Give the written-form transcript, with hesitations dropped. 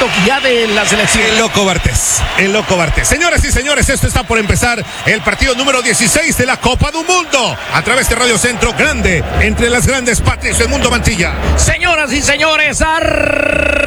técnico ya de la selección. El Loco Bartés. Señoras y señores, esto está por empezar. El partido número 16 de la Copa do Mundo. A través de Radio Centro, grande, entre las grandes patrias del mundo, Mantilla. Señoras y señores,